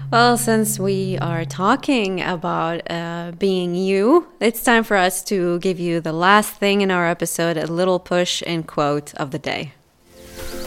Well, since we are talking about being you, it's time for us to give you the last thing in our episode, a little push and quote of the day.